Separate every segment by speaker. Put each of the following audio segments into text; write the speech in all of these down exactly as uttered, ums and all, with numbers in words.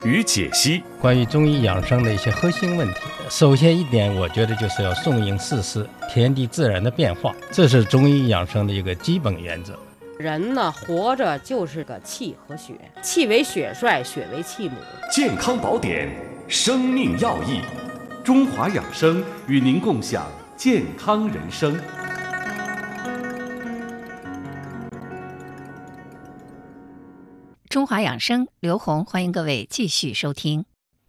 Speaker 1: 与解析，
Speaker 2: 关于中医养生的一些核心问题。首先一点，我觉得就是要顺应四时，天地自然的变化，这是中医养生的一个基本原则。
Speaker 3: 人呢，活着就是个气和血，气为血帅，血为气母。
Speaker 1: 健康宝典，生命要义，中华养生与您共享健康人生。
Speaker 4: 中华养生，刘红，欢迎各位继续收听。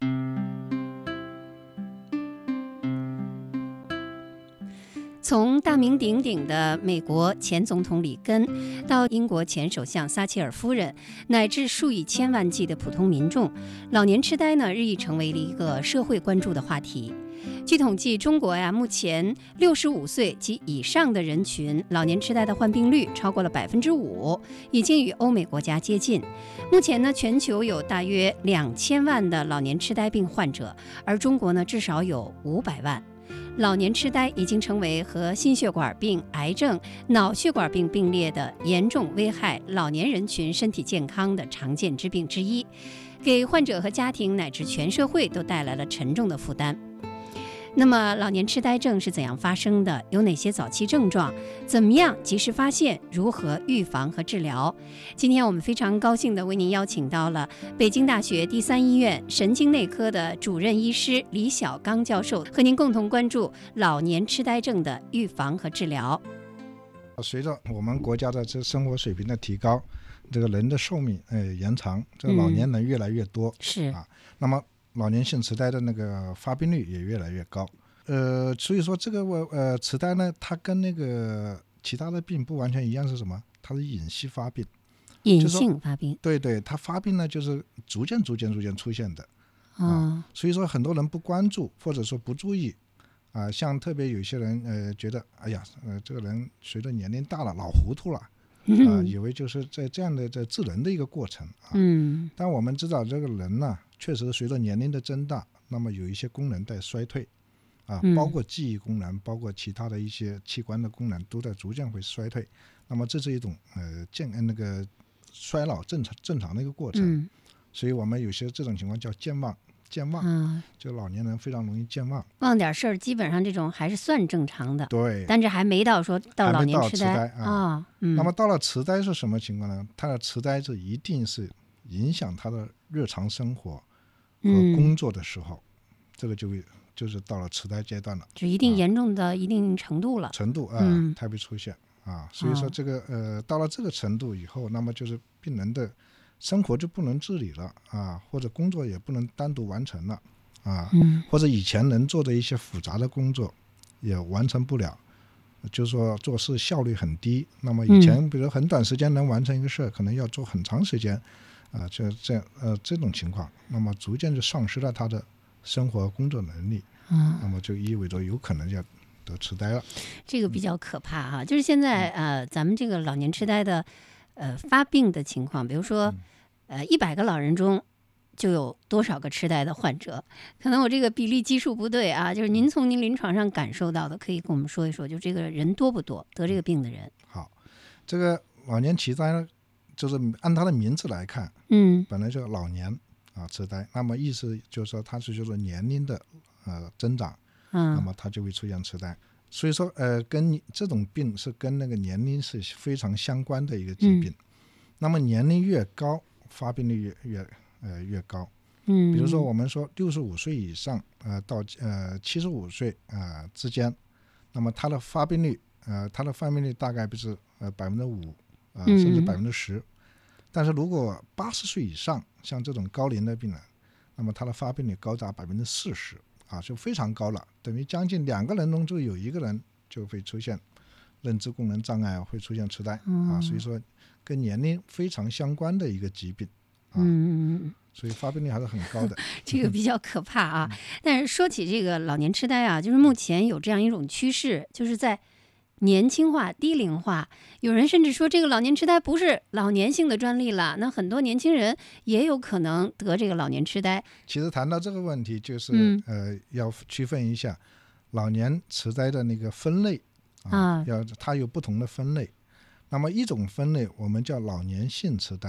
Speaker 4: 从大名鼎鼎的美国前总统里根，到英国前首相撒切尔夫人，乃至数以千万计的普通民众，老年痴呆呢日益成为了一个社会关注的话题。据统计，中国呀目前六十五岁及以上的人群老年痴呆的患病率超过了百分之五，已经与欧美国家接近。目前呢，全球有大约两千万的老年痴呆病患者，而中国呢至少有五百万。老年痴呆已经成为和心血管病、癌症、脑血管病并列的严重危害老年人群身体健康的常见之病之一，给患者和家庭乃至全社会都带来了沉重的负担。那么老年痴呆症是怎样发生的？有哪些早期症状？怎么样及时发现？如何预防和治疗？今天我们非常高兴地为您邀请到了北京大学第三医院神经内科的主任医师李小刚教授，和您共同关注老年痴呆症的预防和治疗。
Speaker 5: 随着我们国家的这生活水平的提高，这个人的寿命呃延长，这个老年人越来越多、嗯、
Speaker 4: 是
Speaker 5: 啊，那么老年性痴呆的那个发病率也越来越高，呃，所以说这个呃痴呆呢，它跟那个其他的病不完全一样，是什么？它是隐性发病，
Speaker 4: 隐性发病，
Speaker 5: 对对，它发病呢就是逐渐逐渐逐渐出现的，
Speaker 4: 哦、
Speaker 5: 啊，所以说很多人不关注或者说不注意，啊，像特别有些人呃觉得，哎呀，呃这个人随着年龄大了老糊涂了。啊，以为就是在这样的在智能的一个过程啊，
Speaker 4: 嗯，
Speaker 5: 但我们知道这个人呢，确实随着年龄的增大，那么有一些功能在衰退，啊，
Speaker 4: 嗯、
Speaker 5: 包括记忆功能，包括其他的一些器官的功能都在逐渐会衰退，那么这是一种呃健那个衰老正常正常的一个过程，
Speaker 4: 嗯、
Speaker 5: 所以我们有些这种情况叫健忘。健忘、嗯、就老年人非常容易健忘，
Speaker 4: 忘点事儿，基本上这种还是算正常的。
Speaker 5: 对，
Speaker 4: 但是还没到说到老年痴呆
Speaker 5: 啊、
Speaker 4: 哦嗯。
Speaker 5: 那么到了痴呆是什么情况呢？他的痴呆是一定是影响他的日常生活和工作的时候，嗯、这个就就是到了痴呆阶段了，
Speaker 4: 就一定严重的一定程度了，啊、
Speaker 5: 程度啊，嗯、它会出现啊。所以说这个、哦、呃到了这个程度以后，那么就是病人的生活就不能自理了啊，或者工作也不能单独完成了啊、嗯，或者以前能做的一些复杂的工作也完成不了，就是说做事效率很低。那么以前比如很短时间能完成一个事，嗯、可能要做很长时间啊，这这呃这种情况，那么逐渐就丧失了他的生活工作能力，嗯，那么就意味着有可能要得痴呆了。
Speaker 4: 这个比较可怕哈，就是现在呃咱们这个老年痴呆的呃发病的情况，比如说。嗯呃，一百个老人中就有多少个痴呆的患者？可能我这个比例基数不对啊，就是您从您临床上感受到的，可以跟我们说一说，就这个人多不多得这个病的人？
Speaker 5: 好，这个老年痴呆呢，就是按它的名字来看，
Speaker 4: 嗯，
Speaker 5: 本来就老年啊痴呆，那么意思就是说它是就是年龄的呃增长，嗯，那么它就会出现痴呆。所以说呃，跟这种病是跟那个年龄是非常相关的一个疾病。嗯、那么年龄越高，发病率越越呃越高，嗯，比如说我们说六十五岁以上，呃到呃七十五岁啊、呃、之间，那么它的发病率，呃它的发病率大概不是呃百分之五，呃甚至百分之十，但是如果八十岁以上，像这种高龄的病人，那么它的发病率高达百分之四十，啊就非常高了，等于将近两个人中就有一个人就会出现认知功能障碍，会出现痴呆、嗯、啊，所以说。跟年龄非常相关的一个疾病，啊、嗯，所以发病率还是很高的。
Speaker 4: 这个比较可怕啊！但是说起这个老年痴呆啊，就是目前有这样一种趋势，就是在年轻化、低龄化。有人甚至说，这个老年痴呆不是老年性的专利了，那很多年轻人也有可能得这个老年痴呆。
Speaker 5: 其实谈到这个问题，就是、嗯、呃，要区分一下老年痴呆的那个分类啊，啊要它有不同的分类。那么一种分类我们叫老年性痴呆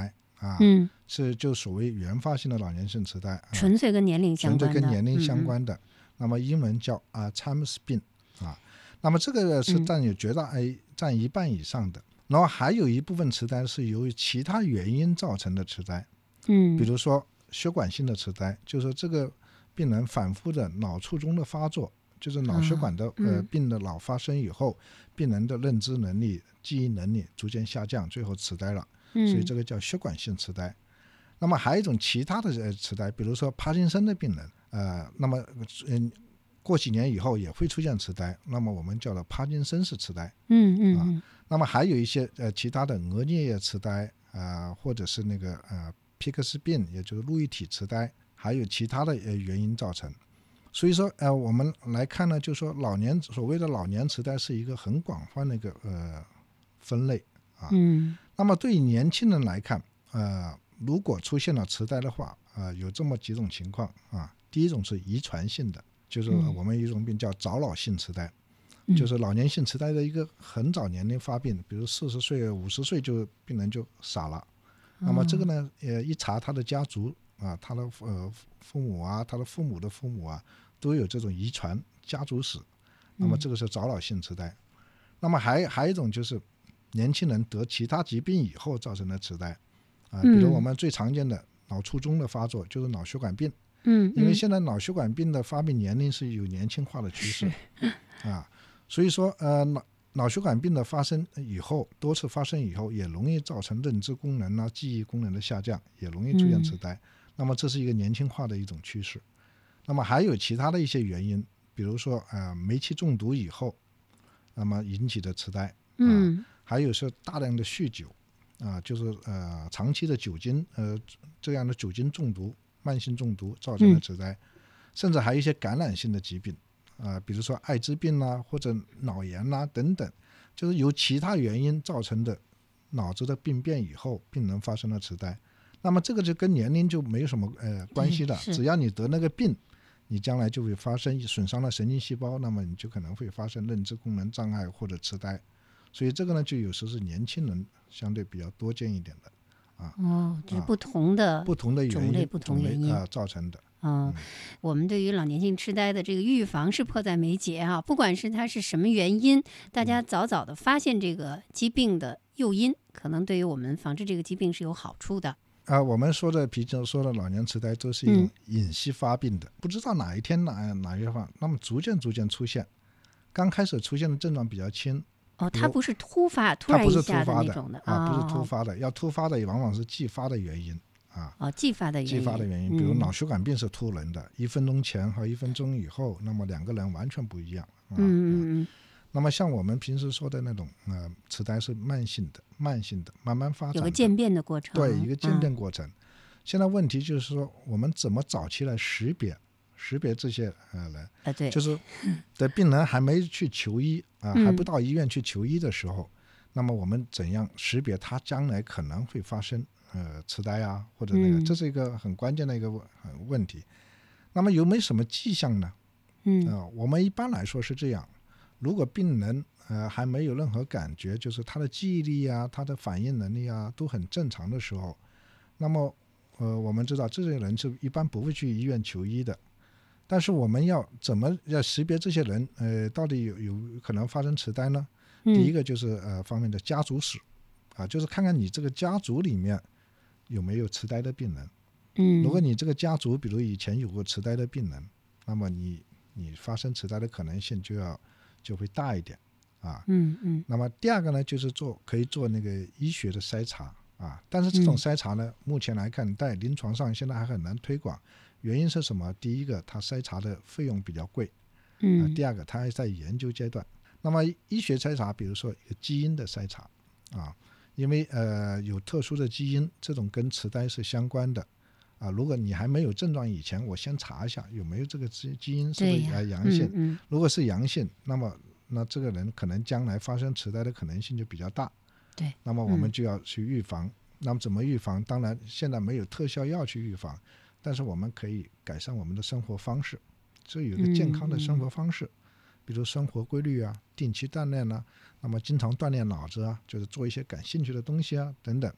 Speaker 5: 啊，
Speaker 4: 嗯，
Speaker 5: 是就所谓原发性的老年性痴呆，啊、
Speaker 4: 纯粹跟年龄相关的，
Speaker 5: 纯粹跟年龄相关的，
Speaker 4: 嗯嗯
Speaker 5: 那么英文叫阿兹海默氏病啊。那么这个是占有绝大、嗯、占一半以上的。然后还有一部分痴呆是由于其他原因造成的痴呆，
Speaker 4: 嗯，
Speaker 5: 比如说血管性的痴呆，就是这个病人反复的脑卒中的发作，就是脑血管的、啊嗯、呃病的老发生以后，病人的认知能力、记忆能力逐渐下降，最后痴呆了，
Speaker 4: 嗯、
Speaker 5: 所以这个叫血管性痴呆。那么还有一种其他的呃痴呆，比如说帕金森的病人，呃，那么嗯。过几年以后也会出现痴呆，那么我们叫做帕金森氏痴呆。
Speaker 4: 嗯嗯嗯、
Speaker 5: 啊。那么还有一些呃其他的额颞叶痴呆啊、呃，或者是那个呃皮克斯病，也就是路易体痴呆，还有其他的呃原因造成。所以说呃我们来看呢，就是说老年所谓的老年痴呆是一个很广泛的一个呃分类啊。
Speaker 4: 嗯。
Speaker 5: 那么对于年轻人来看，呃如果出现了痴呆的话，呃有这么几种情况啊。第一种是遗传性的。就是我们有一种病叫早老性痴呆、嗯、就是老年性痴呆的一个很早年龄发病，比如四十岁五十岁就病人就傻了、哦、那么这个呢呃一查他的家族啊，他的呃父母啊，他的父母的父母啊都有这种遗传家族史，那么这个是早老性痴呆、嗯、那么还还有一种就是年轻人得其他疾病以后造成的痴呆啊，比如我们最常见的脑卒中的发作就是脑血管病，
Speaker 4: 嗯，
Speaker 5: 因为现在脑血管病的发病年龄是有年轻化的趋势啊，所以说呃脑脑血管病的发生以后，多次发生以后，也容易造成认知功能啊、记忆功能的下降，也容易出现痴呆、嗯、那么这是一个年轻化的一种趋势。那么还有其他的一些原因，比如说呃煤气中毒以后那么引起的痴呆、啊、
Speaker 4: 嗯，
Speaker 5: 还有是大量的酗酒啊，就是呃长期的酒精呃这样的酒精中毒、慢性中毒造成的痴呆、嗯、甚至还有一些感染性的疾病啊、呃，比如说艾滋病啊或者脑炎啊等等，就是由其他原因造成的脑子的病变以后，病人发生了痴呆。那么这个就跟年龄就没有什么呃关系的，只要你得那个病，你将来就会发生损伤了神经细胞，那么你就可能会发生认知功能障碍或者痴呆。所以这个呢，就有时是年轻人相对比较多见一点的。啊、
Speaker 4: 哦，这是不同的、
Speaker 5: 啊、不同的原因、
Speaker 4: 种类、不同原因、
Speaker 5: 呃、造成的。
Speaker 4: 嗯，我们对于老年性痴呆的这个预防是迫在眉睫啊！不管是它是什么原因，大家早早的发现这个疾病的诱因，可能对于我们防治这个疾病是有好处的。
Speaker 5: 啊、呃，我们说的平时说的老年痴呆都是一种隐息发病的，嗯、不知道哪一天哪哪一方，那么逐渐逐渐出现，刚开始出现的症状比较轻。
Speaker 4: 哦，它不是突发，突然一下的那种的
Speaker 5: 啊，不是突发的，要突发的也往往是继发的原因啊。
Speaker 4: 哦，继发的原因，
Speaker 5: 继发的原因，比如脑血管病是突然的，嗯、一分钟前和一分钟以后，那么两个人完全不一样。啊、
Speaker 4: 嗯嗯。
Speaker 5: 那么像我们平时说的那种呃痴呆是慢性的，慢性的，慢慢发展的，
Speaker 4: 有个渐变的过程。
Speaker 5: 对，一个渐变过程。嗯、现在问题就是说，我们怎么早期来识别？识别这些呃人，
Speaker 4: 啊对，
Speaker 5: 就是在病人还没去求医啊、呃嗯，还不到医院去求医的时候，那么我们怎样识别他将来可能会发生呃痴呆啊，或者那个、嗯，这是一个很关键的一个问题。那么有没有什么迹象呢？
Speaker 4: 嗯
Speaker 5: 啊、呃，我们一般来说是这样：如果病人呃还没有任何感觉，就是他的记忆力啊、他的反应能力啊都很正常的时候，那么呃我们知道这些人是一般不会去医院求医的。但是我们要怎么要识别这些人呃到底有有可能发生痴呆呢？嗯、第一个就是呃方面的家族史啊，就是看看你这个家族里面有没有痴呆的病人。
Speaker 4: 嗯，
Speaker 5: 如果你这个家族比如以前有过痴呆的病人，那么你你发生痴呆的可能性就要就会大一点啊。
Speaker 4: 嗯嗯。
Speaker 5: 那么第二个呢，就是做可以做那个医学的筛查啊，但是这种筛查呢，嗯、目前来看在临床上现在还很难推广。原因是什么？第一个，它筛查的费用比较贵，
Speaker 4: 嗯、
Speaker 5: 呃，第二个，它还在研究阶段。那么医学筛查，比如说一个基因的筛查啊，因为呃有特殊的基因，这种跟痴呆是相关的啊。如果你还没有症状以前，我先查一下有没有这个基基因是不是呃阳性、
Speaker 4: 嗯嗯，
Speaker 5: 如果是阳性，那么那这个人可能将来发生痴呆的可能性就比较大。
Speaker 4: 对，
Speaker 5: 那么我们就要去预防。嗯、那么怎么预防？当然现在没有特效药去预防。但是我们可以改善我们的生活方式，所以有一个健康的生活方式，嗯、比如生活规律啊，定期锻炼啊，那么经常锻炼脑子啊，就是做一些感兴趣的东西啊等等，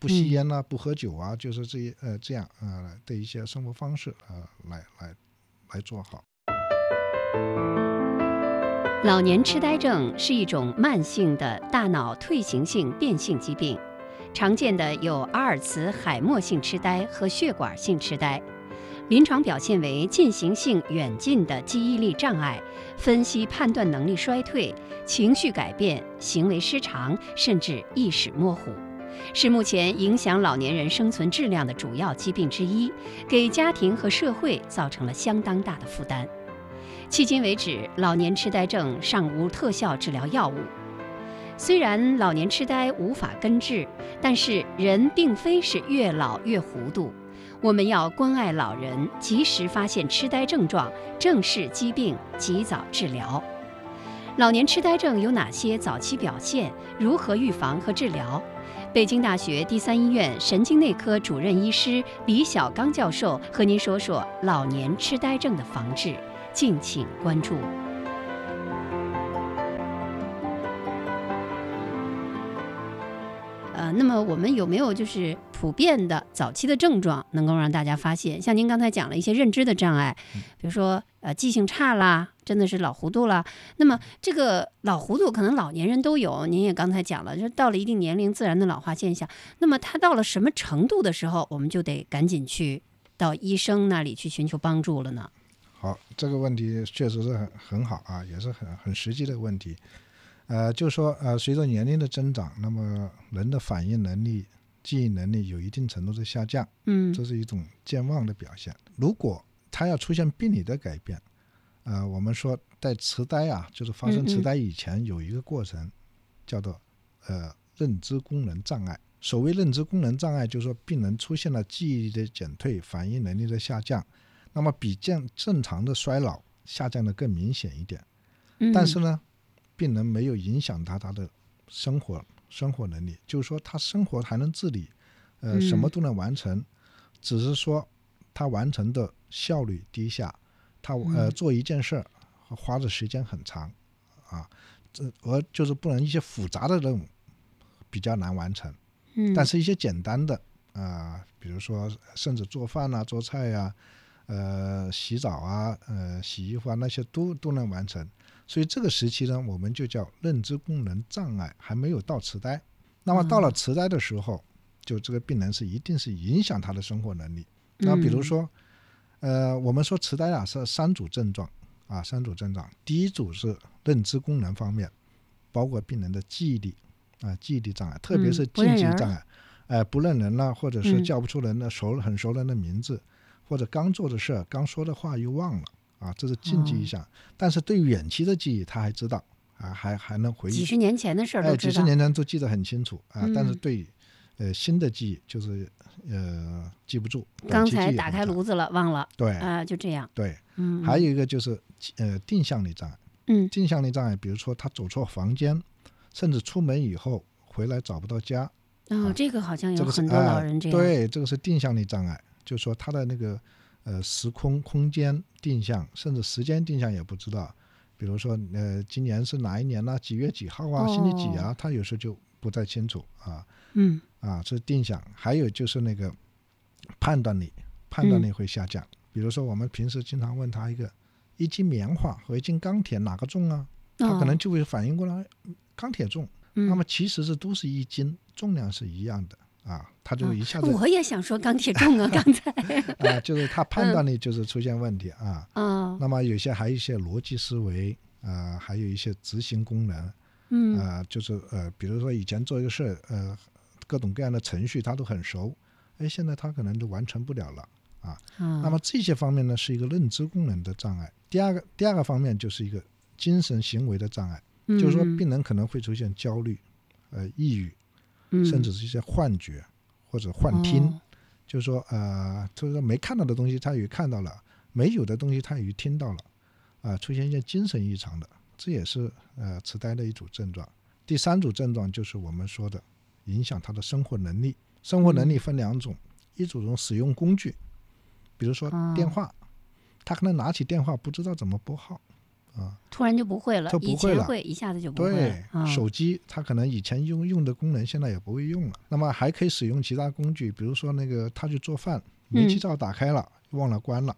Speaker 5: 不吸烟啊、嗯、不喝酒啊，就是这呃这样呃的一些生活方式呃来来来做好。
Speaker 4: 老年痴呆症是一种慢性的大脑退行性变性疾病，常见的有阿尔茨海默性痴呆和血管性痴呆。临床表现为进行性远近的记忆力障碍、分析判断能力衰退、情绪改变、行为失常，甚至意识模糊，是目前影响老年人生存质量的主要疾病之一，给家庭和社会造成了相当大的负担。迄今为止，老年痴呆症尚无特效治疗药物。虽然老年痴呆无法根治，但是人并非是越老越糊涂。我们要关爱老人，及时发现痴呆症状，正视疾病，及早治疗。老年痴呆症有哪些早期表现？如何预防和治疗？北京大学第三医院神经内科主任医师李小刚教授和您说说老年痴呆症的防治，敬请关注。呃，那么我们有没有就是普遍的早期的症状能够让大家发现？像您刚才讲了一些认知的障碍，比如说呃记性差啦，真的是老糊涂啦。那么这个老糊涂可能老年人都有，您也刚才讲了，就是到了一定年龄自然的老化现象。那么他到了什么程度的时候，我们就得赶紧去到医生那里去寻求帮助了呢？
Speaker 5: 好，这个问题确实是很很好啊，也是很很实际的问题。呃，就是说，呃，随着年龄的增长，那么人的反应能力、记忆能力有一定程度的下降，
Speaker 4: 嗯，
Speaker 5: 这是一种健忘的表现。如果他要出现病理的改变，呃，我们说在痴呆啊，就是发生痴呆以前有一个过程，嗯嗯叫做呃认知功能障碍。所谓认知功能障碍，就是说病人出现了记忆力的减退、反应能力的下降，那么比正正常的衰老下降的更明显一点，
Speaker 4: 嗯、
Speaker 5: 但是呢。病人没有影响他他的生活生活能力，就是说他生活还能自理，呃，什么都能完成，嗯、只是说他完成的效率低下，他呃做一件事花的时间很长啊，这而就是不能一些复杂的任务比较难完成，
Speaker 4: 嗯、
Speaker 5: 但是一些简单的啊、呃，比如说甚至做饭啊、做菜呀、啊、呃洗澡啊、呃洗衣服啊那些都都能完成。所以这个时期呢，我们就叫认知功能障碍，还没有到痴呆。那么到了痴呆的时候，就这个病人是一定是影响他的生活能力。那比如说，呃，我们说痴呆啊是三组症状啊，三组症状。第一组是认知功能方面，包括病人的记忆力啊，记忆力障碍，特别是近记忆障碍，呃，不认人了，或者是叫不出人的熟很熟人的名字，或者刚做的事、刚说的话又忘了。啊，这是近记忆项，哦、但是对远期的记忆他还知道啊，还还能回忆
Speaker 4: 几十年前的事儿都知道，
Speaker 5: 哎，几十年前都记得很清楚啊。嗯、但是对呃新的记忆就是呃记不住。
Speaker 4: 刚才打开炉子了，忘了。
Speaker 5: 对
Speaker 4: 啊、呃，就这样。
Speaker 5: 对，
Speaker 4: 嗯。
Speaker 5: 还有一个就是呃定向力障碍。
Speaker 4: 嗯。
Speaker 5: 定向力障碍，比如说他走错房间，甚至出门以后回来找不到家。
Speaker 4: 哦，
Speaker 5: 啊、
Speaker 4: 这个好像有很多老人这样。
Speaker 5: 呃、对，这个是定向力障碍，就是说他的那个。呃，时空、空间定向，甚至时间定向也不知道。比如说，呃，今年是哪一年呢、啊？几月几号啊？星期几啊？他有时候就不太清楚啊。
Speaker 4: 嗯。
Speaker 5: 啊，这是定向。还有就是那个判断力，判断力会下降。嗯、比如说，我们平时经常问他一个一斤棉花和一斤钢铁哪个重啊？
Speaker 4: 哦、
Speaker 5: 他可能就会反应过来，钢铁重。
Speaker 4: 嗯、
Speaker 5: 那么其实是都是一斤，重量是一样的。啊，他就一下子、
Speaker 4: 哦、我也想说钢铁重啊，刚才
Speaker 5: 啊，就是他判断力就是出现问题啊。
Speaker 4: 嗯、
Speaker 5: 那么有些还有一些逻辑思维啊、呃，还有一些执行功能，
Speaker 4: 嗯
Speaker 5: 啊、呃，就是呃，比如说以前做一个事，呃，各种各样的程序他都很熟，哎，现在他可能都完成不了了啊。
Speaker 4: 嗯、
Speaker 5: 那么这些方面呢，是一个认知功能的障碍。第二个第二个方面就是一个精神行为的障碍，
Speaker 4: 嗯、
Speaker 5: 就是说病人可能会出现焦虑、呃，抑郁。甚至是一些幻觉或者幻听，
Speaker 4: 哦、
Speaker 5: 就是说呃，就是说没看到的东西他也看到了，没有的东西他也听到了，啊、呃，出现一些精神异常的，这也是呃痴呆的一组症状。第三组症状就是我们说的影响他的生活能力。生活能力分两种，嗯、一种使用工具，比如说电话，哦、他可能拿起电话不知道怎么拨号啊，
Speaker 4: 突然就不会了，
Speaker 5: 就不会了，
Speaker 4: 以前会一下子就不会了。
Speaker 5: 对，
Speaker 4: 啊、
Speaker 5: 手机它可能以前用用的功能，现在也不会用了。那么还可以使用其他工具，比如说那个他去做饭，煤气灶打开了、嗯、忘了关了，